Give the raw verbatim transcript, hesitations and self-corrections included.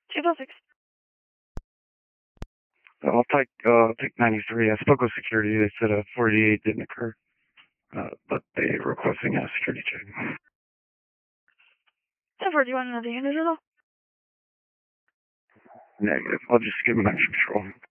two oh six. I'll take, uh, take ninety-three. I spoke with security. They said a forty-eight didn't occur, uh, but they are requesting a security check. ten four, do you want another unit at all? Negative. I'll just give them extra control.